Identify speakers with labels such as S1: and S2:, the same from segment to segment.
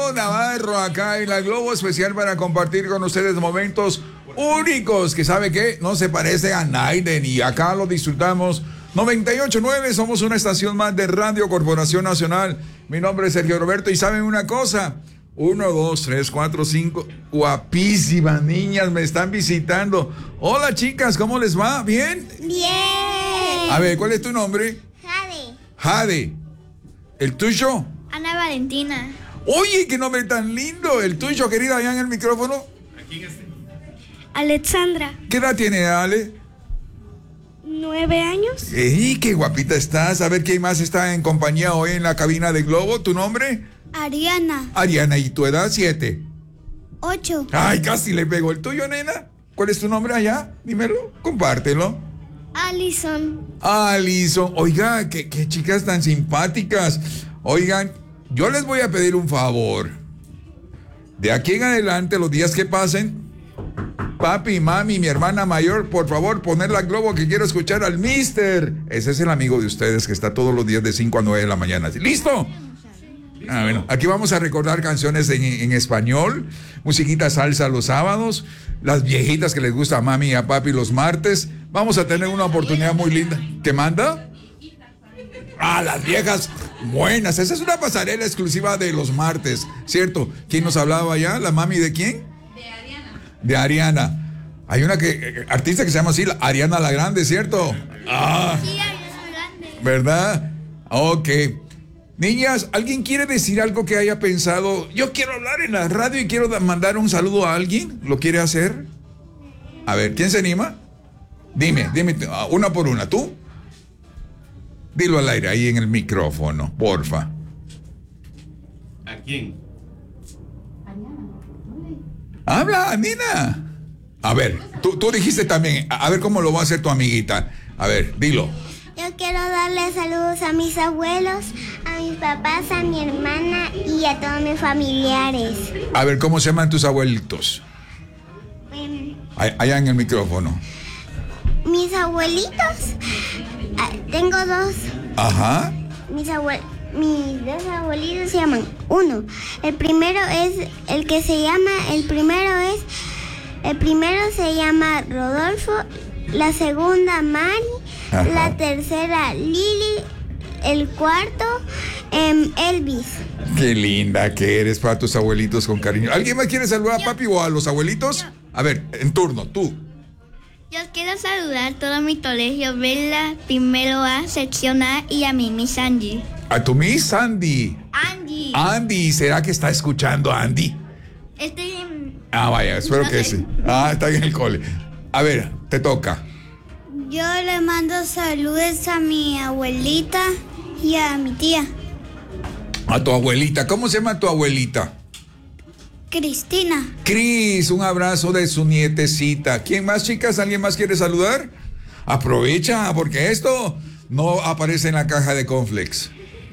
S1: Gustavo Navarro acá en la Globo, especial para compartir con ustedes momentos únicos que, ¿sabe qué? No se parece a Naiden y acá lo disfrutamos. 98.9, somos una estación más de Radio Corporación Nacional. Mi nombre es Sergio Roberto y ¿saben una cosa? 1, 2, 3, 4, 5 guapísimas niñas me están visitando. Hola chicas, ¿cómo les va? ¿Bien?
S2: Bien.
S1: A ver, ¿cuál es tu nombre?
S2: Jade.
S1: Jade. ¿El tuyo?
S2: Ana Valentina.
S1: Oye, qué nombre tan lindo. ¿El tuyo, querida, allá en el micrófono?
S3: Aquí en este.
S2: Alexandra.
S1: ¿Qué edad tiene Ale?
S2: 9 años.
S1: ¡Ey, qué guapita estás! A ver, ¿quién más está en compañía hoy en la cabina de Globo? ¿Tu nombre?
S2: Ariana.
S1: Ariana, ¿y tu edad? 7.
S2: 8.
S1: Ay, casi le pego. ¿El tuyo, nena? ¿Cuál es tu nombre allá? Dímelo, compártelo.
S2: Alison.
S1: Alison, oiga, qué chicas tan simpáticas. Oigan, yo les voy a pedir un favor. De aquí en adelante, los días que pasen, papi, mami, mi hermana mayor, por favor, poner la Globo que quiero escuchar al Mister. Ese es el amigo de ustedes que está todos los días de 5 a 9 de la mañana. ¿Listo? Ah, bueno, aquí vamos a recordar canciones en español, musiquita salsa los sábados, las viejitas que les gusta a mami y a papi los martes. Vamos a tener una oportunidad muy linda. ¿Qué manda? Ah, las viejas buenas. Esa es una pasarela exclusiva de los martes, ¿cierto? ¿Quién nos hablaba allá? ¿La mami de quién?
S3: De Ariana.
S1: De Ariana. Hay una artista que se llama así, Ariana la Grande, ¿cierto? Ah,
S2: Sí, Ariana Grande.
S1: ¿verdad? Ok. Niñas, ¿alguien quiere decir algo que haya pensado? Yo quiero hablar en la radio y quiero mandar un saludo a alguien. ¿Lo quiere hacer? A ver, ¿quién se anima? Dime, una por una. ¿Tú? Dilo al aire, ahí en el micrófono, porfa.
S3: ¿A quién?
S1: Habla, Nina. A ver, tú dijiste también. A ver cómo lo va a hacer tu amiguita. A ver, dilo.
S2: Yo quiero darle saludos a mis abuelos, a mis papás, a mi hermana y a todos mis familiares.
S1: A ver, ¿cómo se llaman tus abuelitos? Allá en el micrófono.
S2: Mis abuelitos, tengo 2.
S1: Ajá.
S2: Mis 2 abuelitos se llaman. El primero se llama Rodolfo, la segunda Mari,
S1: ajá,
S2: la tercera Lili, el cuarto Elvis.
S1: Qué linda que eres para tus abuelitos con cariño. ¿Alguien más quiere saludar a papi o a los abuelitos? A ver, en turno, tú.
S2: Yo quiero saludar a todo mi colegio, Bella, primero A, sección A, y a mi Miss Angie.
S1: A tu Miss Sandy.
S2: Angie.
S1: Andy, ¿será que está escuchando Andy?
S2: Estoy en...
S1: Ah, vaya, espero
S2: No
S1: que
S2: sé.
S1: sí. Ah, está en el cole. A ver, te toca.
S2: Yo le mando saludos a mi abuelita y a mi tía.
S1: A tu abuelita. ¿Cómo se llama tu abuelita?
S2: Cristina.
S1: Cris, un abrazo de su nietecita. ¿Quién más, chicas? ¿Alguien más quiere saludar? Aprovecha, porque esto no aparece en la caja de cornflakes.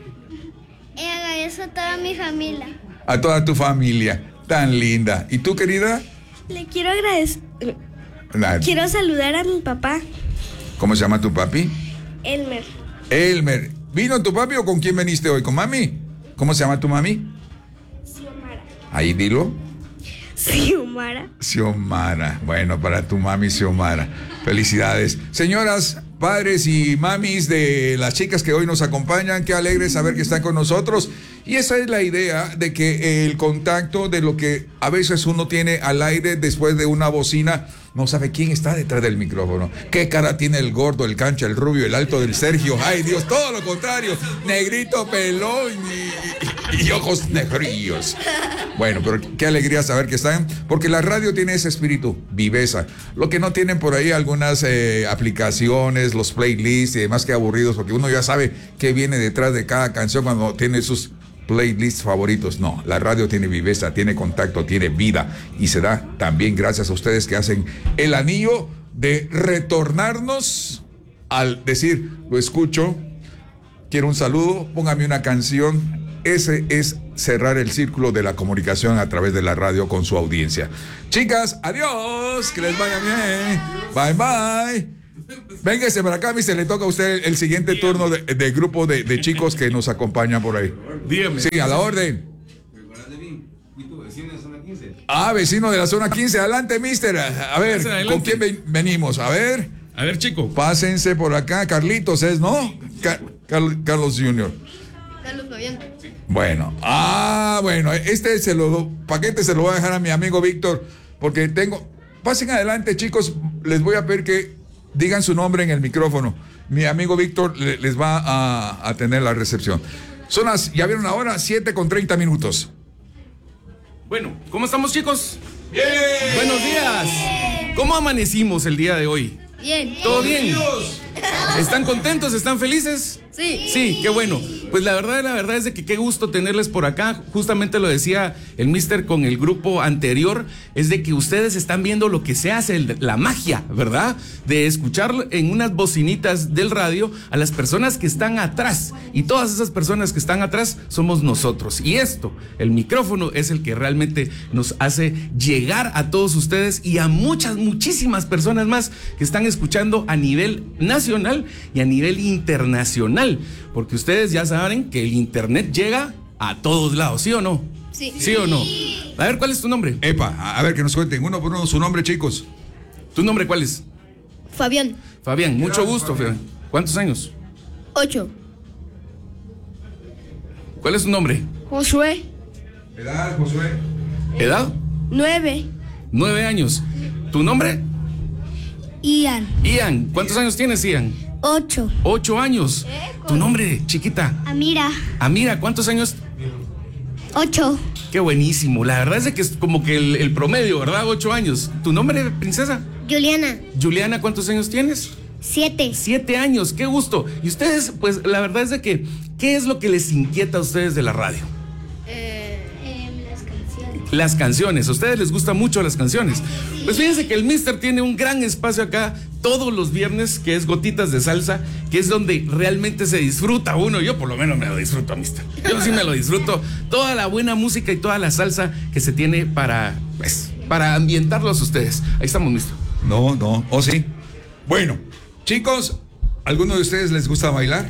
S2: Y agradezco a toda mi familia.
S1: A toda tu familia. Tan linda. ¿Y tú, querida?
S2: Le quiero agradecer.
S1: Nada.
S2: Quiero saludar a mi papá,
S1: ¿Cómo se llama tu papi?
S2: Elmer.
S1: Elmer. ¿Vino tu papi o con quién veniste hoy? ¿Con mami? ¿Cómo se llama tu mami?
S2: Xiomara.
S1: Ahí dilo.
S2: Xiomara.
S1: Xiomara. Bueno, para tu mami Xiomara. Felicidades. Señoras, padres y mamis de las chicas que hoy nos acompañan, qué alegre saber que están con nosotros. Y esa es la idea de que el contacto de lo que a veces uno tiene al aire después de una bocina, no sabe quién está detrás del micrófono. ¿Qué cara tiene el gordo, el cancha, el rubio, el alto del Sergio? Ay, Dios, todo lo contrario. Negrito, pelón y ojos negrillos. Bueno, pero qué alegría saber que están, porque la radio tiene ese espíritu, viveza. Lo que no tienen por ahí algunas aplicaciones, los playlists y demás, que aburridos, porque uno ya sabe qué viene detrás de cada canción cuando tiene sus playlists favoritos. No, la radio tiene viveza, tiene contacto, tiene vida, y se da también gracias a ustedes que hacen el anillo de retornarnos al decir, lo escucho, quiero un saludo, póngame una canción. Ese es cerrar el círculo de la comunicación a través de la radio con su audiencia. Chicas, adiós, que les vaya bien. Bye, bye. Véngase para acá, se le toca a usted el siguiente turno de grupo de chicos que nos acompañan por ahí.
S3: Dígame.
S1: Sí, a la orden.
S3: Fui tu vecino de zona 15.
S1: Ah, vecino de la zona 15. Adelante, mister. A ver,
S3: Adelante.
S1: ¿con quién venimos? A ver,
S3: A ver, chico.
S1: pásense por acá. Carlitos es, ¿no? Carlos Jr.
S4: Carlos Fabián.
S1: Bueno, bueno, paquete se lo voy a dejar a mi amigo Víctor, porque pasen adelante, chicos, les voy a pedir que digan su nombre en el micrófono. Mi amigo Víctor les va a tener la recepción. Ya vieron ahora, 7:30.
S3: Bueno, ¿cómo estamos, chicos? ¡Bien! Buenos días. ¿Cómo amanecimos el día de hoy?
S4: Bien.
S3: ¿Todo bien? ¿Están contentos? ¿Están felices?
S4: Sí.
S3: Sí, qué bueno. Pues la verdad es de que qué gusto tenerles por acá. Justamente lo decía el mister con el grupo anterior, es de que ustedes están viendo lo que se hace, la magia, ¿verdad? De escuchar en unas bocinitas del radio a las personas que están atrás. Y todas esas personas que están atrás somos nosotros. Y el micrófono es el que realmente nos hace llegar a todos ustedes y a muchísimas personas más que están escuchando a nivel nacional y a nivel internacional. Porque ustedes ya saben que el internet llega a todos lados, ¿sí o no?
S4: Sí.
S3: ¿Sí o no? A ver, ¿cuál es tu nombre?
S1: Epa, a ver que nos cuenten uno por uno su nombre, chicos.
S3: ¿Tu nombre cuál es?
S4: Fabián.
S3: Fabián, mucho gusto, Fabián. ¿Cuántos años?
S4: 8.
S3: ¿Cuál es tu nombre?
S4: Josué.
S1: Edad, Josué.
S3: ¿Edad?
S4: 9.
S3: 9 años. ¿Tu nombre?
S4: Ian.
S3: Ian. ¿Cuántos años tienes, Ian?
S4: 8.
S3: 8 años. ¿Tu nombre, chiquita?
S2: Amira,
S3: Amira, ¿cuántos años?
S2: 8.
S3: Qué buenísimo. La verdad es de que es como que el promedio, ¿verdad? 8 años. ¿Tu nombre, princesa?
S2: Juliana,
S3: Juliana, ¿cuántos años tienes?
S2: 7.
S3: 7 años, qué gusto. Y ustedes, pues la verdad es de que, ¿qué es lo que les inquieta a ustedes de la radio?
S2: Las canciones.
S3: Las canciones, a ustedes les gustan mucho las canciones. Pues fíjense que el mister tiene un gran espacio acá todos los viernes, que es Gotitas de Salsa, que es donde realmente se disfruta uno. Yo por lo menos me lo disfruto, mister. Yo sí me lo disfruto. Toda la buena música y toda la salsa que se tiene para ambientarlos a ustedes. Ahí estamos, mister.
S1: No, ¿o sí? Bueno, chicos, ¿alguno de ustedes les gusta bailar?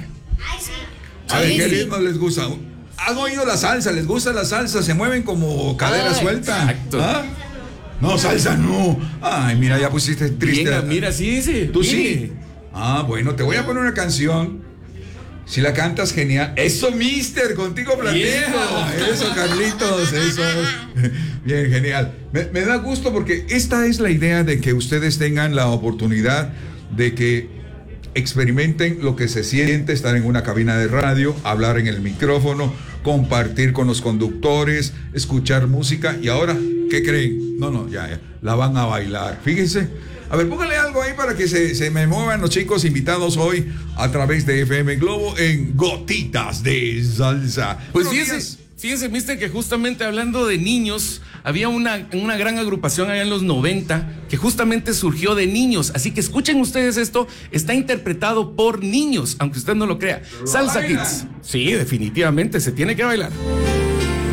S1: A ver,
S4: Sí,
S1: ¿qué
S4: sí.
S1: ritmo les gusta? ¿Han oído la salsa? ¿Les gusta la salsa? ¿Se mueven como cadera suelta?
S3: exacto.
S1: ¿Ah? No, salsa no. Ay, mira, ya pusiste triste.
S3: Venga, mira, sí dice.
S1: ¿Tú
S3: mire.
S1: sí? Ah, bueno, te voy a poner una canción. Si la cantas, genial. Eso, mister, contigo platico.
S3: Yeah.
S1: Eso, Carlitos, eso. Bien, genial. Me da gusto porque esta es la idea de que ustedes tengan la oportunidad de que experimenten lo que se siente estar en una cabina de radio, hablar en el micrófono, compartir con los conductores, escuchar música. Y ahora, ¿qué creen? No, ya, la van a bailar. Fíjense. A ver, póngale algo ahí para que se me muevan los chicos invitados hoy a través de FM Globo en Gotitas de Salsa.
S3: Pues
S1: Buenos días.
S3: fíjense, mister, que justamente hablando de niños, había una gran agrupación allá en los 90 que justamente surgió de niños. Así que escuchen ustedes esto, está interpretado por niños, aunque usted no lo crea. Salsa
S1: bailan.
S3: Kids. Sí, definitivamente, se tiene que bailar.